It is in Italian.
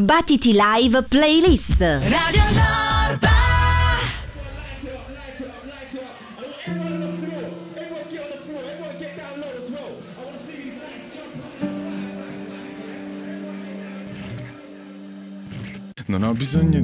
Battiti Live Playlist. Radio Norba. Non ho bisogno